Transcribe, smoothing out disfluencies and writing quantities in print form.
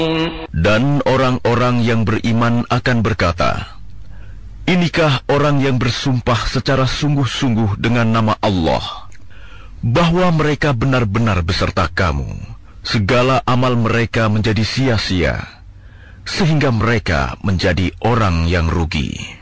Dan orang-orang yang beriman akan berkata, inikah orang yang bersumpah secara sungguh-sungguh dengan nama Allah, bahwa mereka benar-benar beserta kamu, segala amal mereka menjadi sia-sia, sehingga mereka menjadi orang yang rugi.